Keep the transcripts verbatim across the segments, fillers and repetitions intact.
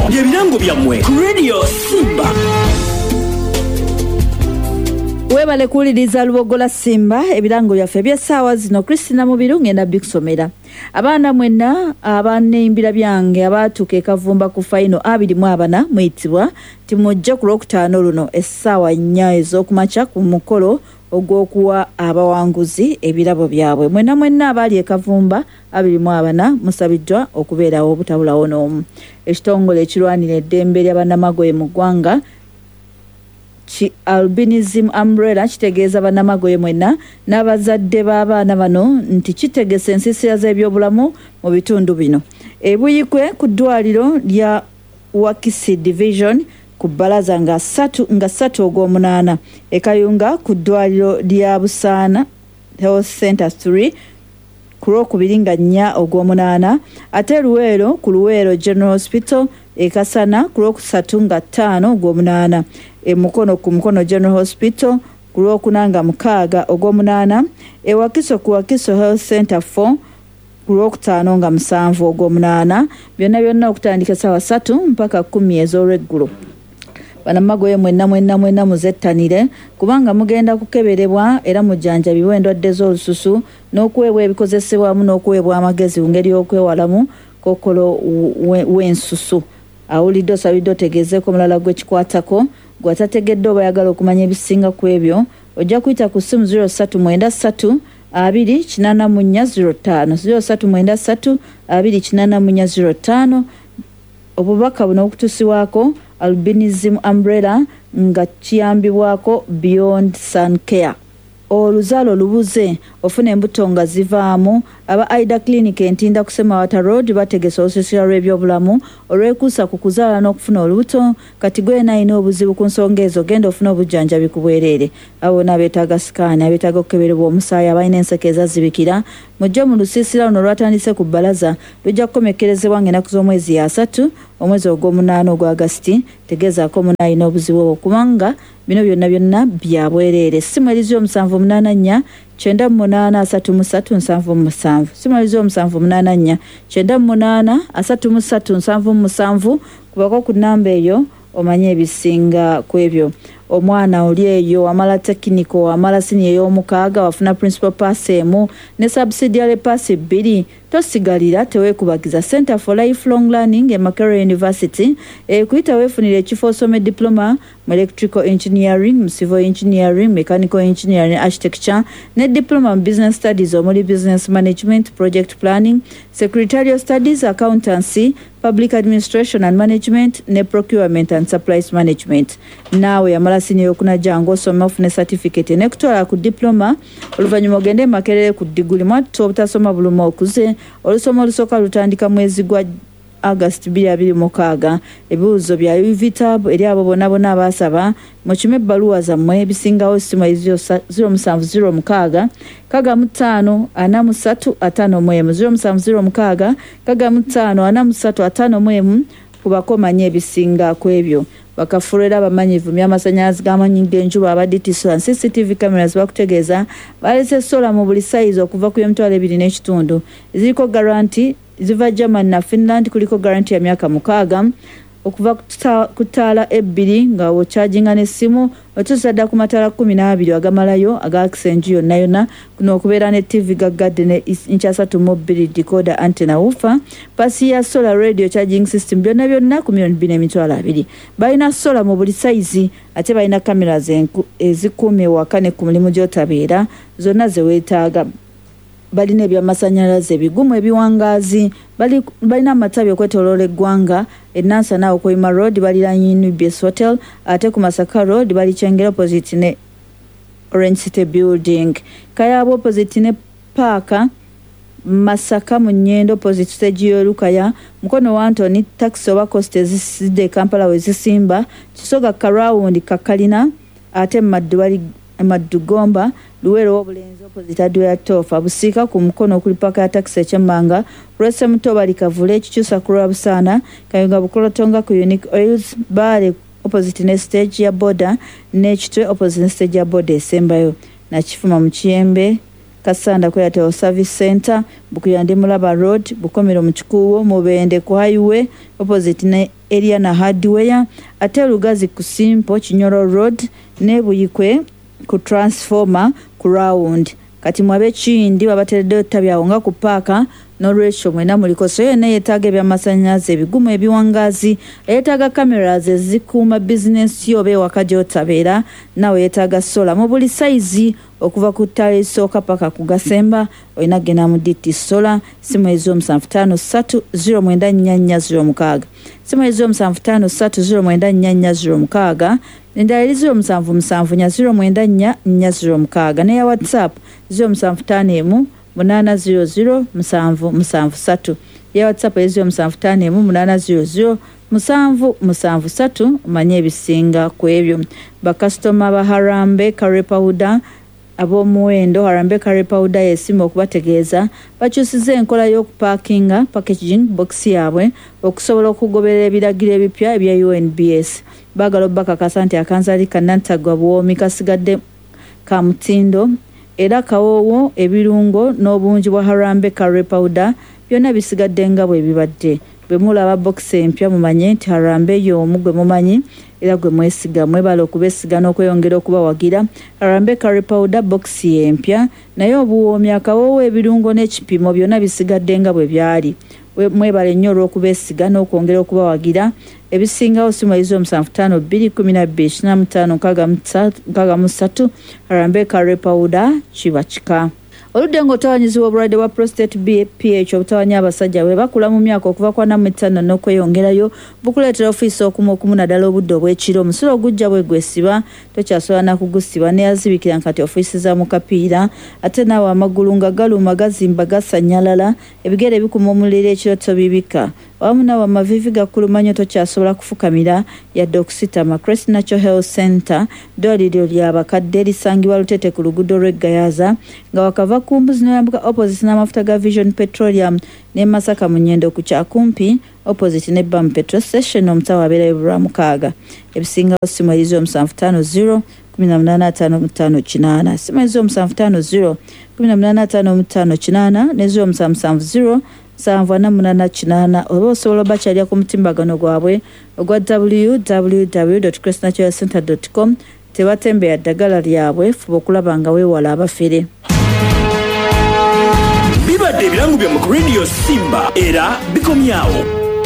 Byebirango byammwe ku Radio Simba. Webale kuwuliriza Lubogola Simba ebirango byaffe by'essaawa zino. Christina Mubiru ngenda bikusomera. Abaana mwenna abaneimbira byange abaatuuka e Kavumba ku final abiri mu abana muyitibwa timujja ku Lwokutaano luno essaawa nnya ez'okumakya ku mukolo ogw'okuwa abawanguzi ebirabo byabwe. Mwenna mwenna abaali e Kavumba abiri mu abana musabiddwa okubeerawo obutabulawo n'omu. Ekitongole ekirwanira eddembe ly'abannamagoye mu ggwanga Chi Albinism Umbrella kitegeeza bannamagoye mwenna n'abazadde b'abaana bano nti kitegese ensiisira z'ebyobulamu mu bitundu bino. Ebuyikwe ku ddwaliro lya Wakisi Division ku bbalaza nga ssatu nga ssatu ogw'omunaana. E Kayunga ku ddwaliro lya Busaana Health Center three ku Lwokubiri nga nnya ogw'omunaana. Ate Luweero ku Luweero General Hospital e Kasana ku Lwokusatu nga ttaano ogw'omunaana. E Mukono ku Mukono General Hospital ku Lwokuna nga mukaaga ogw'omunaana. E Wakiso ku Wakiso Health Center four ku Lwokutaano nga musanvu ogw'omunaana. Byonna byonna okutandika essaawa ssatu mpaka kkumi ez'olweggulo. Bannamagoye mwenna mwenna mwenna muzettanire kubanga mugenda kukeberebwa era mujjanjabibwa endwadde z'olususu n'okuweebwa ebikozesebwa wamu n'okuweebwa amagezi ku ngeri y'okwewalamu kookolo w'ensusu. Awulidde osabidde otegeezeeko omulala gw'ekikwatako gw'atategedde oba ayagala okumanya ebisinga ku ebyo ojja kuyita ku ssimu zero three nine three abiri kinaana mu nnya zero ttaano zero three nine three abiri kinaana mu nnya zero ttaano. Obubaka buno okutuusibwako Albinism Umbrella nga kiyambibwako Beyond Sun Care. Oluzaalo lubuze ofuna embuto nga zivaamu. Aba Aida Clinic entinda ku Semawata Road bategese olusiisira lw'ebyobulamu olwekuusa ku kuzaala n'okufuna olubuto. Kati gwe nayina obuzibu ku nsonga ezo genda ofuna obujjanjabi ku bwereere. Abo n'abeetaaga sikaani abeetaaga okukeberebwa omusaayi abalina enseke ezazibikira mujje mu lusiisira luno lwatandise ku bbalaza lujja kukomekkerezebwa ng'ennaku z'omwezi ya asatu omwezi ogw'omunaana ogwa Agasiti. Tegeezaako munayina obuzibu obwo kubanga bino byonna byonna bya bwereere. Ssimu erizo omusanvu munaana nnya kyenda munaana asatu mu ssatu nsanvu mu musanvu. Ssimu erizo omusanvu munaana nnya kyenda munaana asatu mu ssatu nsanvu mu musanvu. Kubako ku nnamba eyo omanye ebisinga ku ebyo. Omwana oli eyo amala tekiniko amala sini ey'omukaaga wafuna principal pass emu ne subsidiary pass bbiri. Tosigalira teweekubagiza Center for Lifelong Learning e Makerere University ekuyita weefunira ekifo osome diploma mu electrical engineering, mu civil engineering, mechanical engineering, architecture ne diploma mu business studies omuli business management, project planning, secretarial studies, accountancy, public administration and management ne procurement and supplies management. Naawe yamala sini yokuna jango osoma ofune certificate ne kutwala ku diploma oluvannyuma ogende Makerere ku diguli mwattu obutasoma buluma okuze. Olusoma olusooka lutandika mwezi gwa August bbiri abiri mu mukaaga. Ebibuuzo bya U V tab eri abo bonna bonna abaasaba mukime ebbaluwa zammwe ebisingawo essimu zero musanvu zero mukaaga kaga mu ttaano ana mu ssatu ataano mu emu zero musanvu zero mukaaga kaga mu ttaano ana mu ssatu ataano mu emu kubako manye ebisinga ku ebyo. Bakafulera abamanyivu by'amasannyalaze g'amanyi g'enjuba abaditi sola C C T V cameras bakutegeeza balese sola mu buli sayizi okuva ku emitwalo ebiri n'ekitundu ziriko garanti ziva Germany na Finland kuliko garanti ya myaka mukaaga okuva ku ttaala ebbiri nga wochaginga n'essimu otuusa dda ku mataala kkumi n'abiri agamalayo aga Accent yonna yonna kuno okubeera ne T V gaggadde ne inchi asatu mu bbiri decoder antenna woofer pasi ya solar radio charging system byonna byonna ku milioni bbiri n'emitwalo abiri. Balina sola mu buli sayizi ate balina kamera ezikuumye waka ne ku mulimu gy'otabeera zonna ze weetaaga. Balina ebyamasannyalaze ebigumu ebiwangaazi balina amatabi okwetooloola eggwanga e Nansana Okoima Road baliraanye Nubius Hotel ate ku Masaka Road bali Kyengera opposite ne Orange City Building. Kayabo opposite ne Paaka Masaka mu Nnyendo opposite stage y'Olukaya Mukono wa Anthony taxi oba costa ezisizidde Kampala we zisimba Kisoga Karawundi Kakalina ate Maddu bali Maddugomba Luweero w'obulenzi opposite Adwea Tofa Busiika ku Mukono okuli paka ya taxi ekyemmanga Kulese Muto bali Kavule Ekikyusa ku Lwabusaana Kayunga Bukolotonga ku Unique Oils Baale opposite ne stage ya Boda ne Kitwe opposite ne stage ya Boda esembayo Nakifuma mu Kiyembe Kasanda ku Airtel Service Center, Bukuyande Mulaba Road, Bukomero mu Kikuubo, Mubende ku Highway opposite ne Eliana Hardware, ate Lugazi ku Simpo Kinyoro Road ne Buyikwe ku Transformer ku Round. Kati mwabe Kindi babateredde tabyawo nga ku paaka n'olwekyo mwena muliko so yonna yeetaaga ebyamasannyalaze ebigumu ebiwangazi yeetaaga cameras ezikuuma bizinensi yo oba ewaka gy'otabeera nawe yeetaaga sola mu buli sayizi okuva ku ttaala esooka paka ku gasemba olina genda mu D T sola simu ez'omusanvu ttaano ssatu zero mwenda nnya nnya zero mukaaga simu ez'omusanvu ttaano ssatu zero mwenda nnya nnya zero mukaaga endala eri zero musanvu musanvu nnya zero mwenda nnya nnya zero mukaaga neya WhatsApp zero musanvu ttaano emu munana zero zero musanvu musanvu satu ya WhatsApp ezio musanvu ttaano emu munana zero zero musanvu musanvu satu manye ebisinga ku ebyo bakasitoma ba Harambe Curry Powder ab'omuwendo Harambe Curry Powder yesiima okubategeeza bakyusiza enkola y'okuparkinga packaging box yaabwe okusobola okugoberera ebiragiro ebipya ebya U N B S bagalo bakakasa nti akanzali kanantagwa bwomi kasigadde ka mutindo era kawoowo ebirungo n'obungi bwa Harambe Curry Powder byonna bisigadde nga bwe bibadde bwe mulaba box empya mumanye nti Harambe y'omu gwe mumanyi era gwe mwesiga mwebala okubesiga n'okweyongera okubawagira Harambe Curry Powder box empya naye obuwoomi akawoowo ebirungo n'ekipimo byonna bisigadde nga bwe byali mwebale nnyo olw'okubesiga n'okwongera okubawagira ebisingawo simu ezo musanvu ttaano bbiri kkumi na bbiri kina mu ttaano nkaaga mu ssatu Harambe Curry Powder kiba kika. Oludde ng'otawanyizibwa obulwadde bwa prostate B P H obutawanya abasajja bwe bakula mu myaka okuva kwa namu etaano n'okweyongerayo bukuleetera ofiisi okumu okumu naddala obudde obw'ekiro omusulo ogujja bwe gwesiba tokyasobola na kugusiba neyazibikira nkati ofiisi za mukapiira ate naawe amagulu nga galuma gazimba gasanyalala ebigere bikuma omuliro ekiro tobibika wamu naawe amavivi gakuluma nnyo tokyasobola kufukamira yadde okusitama Crest Natural Health Center ddwaliro ly'abakadde lisangibwa Lutete ku luguudo lw'Eggayaza nga wakava ku mbuzi n'oyambuka opposite n'amafuta ga Vision Petroleum ne Masaka mu Nyendo ku Kyakumpi opposite ne Bam Petrol Station omutawa abeerayo bulwa mukaaga ebisingawo simu erizo musanvu ttaano zero kumi na munaana ataano mu ttaano kinaana simu erizo musanvu ttaano zero kumi na munaana ataano mu ttaano kinaana ne zero musanvu musanvu zero musanvu ana munaana kinaana oba osobola obakyalya ku mutimbagano gwabwe ogwa w w w dot crest natural center dot com tebatembeya ddagala lyabwe fuba okulaba nga weewala abafere. Bibadde ebirango bya mu Radio Simba era bikomyawo.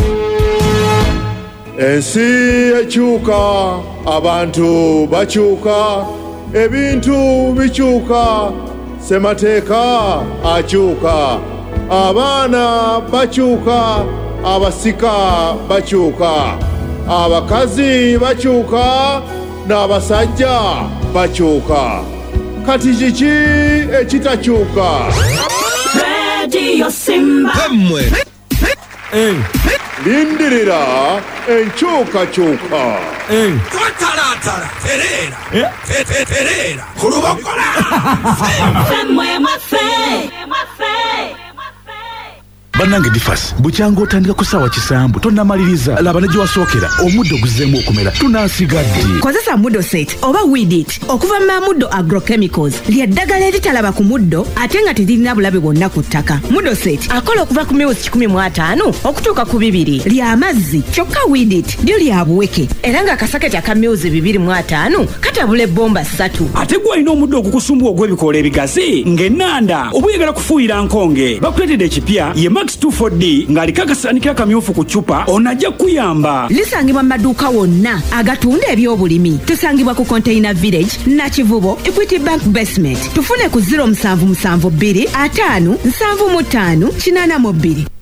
Ensi ekyuka, abantu bakyuka, ebintu bikyuka, semateeka akyuka, abaana bakyuka, abasika bakyuka, abakazi bakyuka, n'abasajja bakyuka. Kati kiki ekitakyuka? Radio Simba. Eh. Lindirira enkyukakyuka. Eh. Tatalatala terera. Eh. Terera. Kurubakola. Femwe mafe. Mafe. Banange difas bukyanga otandika ku ssaawa kisambu tonnamaliriza laba ne gye wasookera omuddo guzzeemu okumera tunasigadde kozesa muddo set oba weed it okuva mu muddo agrochemicals lyeddagala eritalaba ku muddo ate nga teririna bulabe bwonna ku ttaka. Muddo set akola okuva ku miwuzi kikumi mu ataano okutuuka ku bibiri lya mazzi kyokka weed it lyo lya buweke era nga akasaketi aka miwuzi bibiri mu ataano katabula ebbomba ssatu. Ate gwe alina omuddo ogukusumba ogw'ebikoola ebigazi ng'ennanda obuyagala kufuuyira nkonge bakuleetedde ekipya ye Max two four D ng'aliko akasaanikira kamyufu ku ccupa onajja kuyamba. Lisangibwa mu maduuka wonna agatunda ebyobulimi. Tusangibwa ku Container Village Nakivubo Equity Bank Basement. Tufune ku zero musanvu musanvu bbiri ataano nsanvu mu ttaano kinaana mu bbiri.